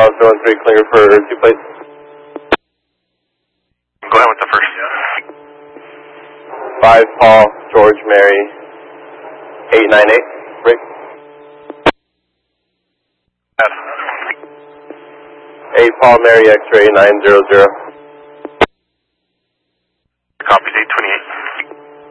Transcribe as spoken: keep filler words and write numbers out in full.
South Zone three, clear for two plates. Go ahead with the first. five Paul, George, Mary, eight nine eight, Rick. eight Paul, Mary, X-ray, nine zero zero. Copy, eight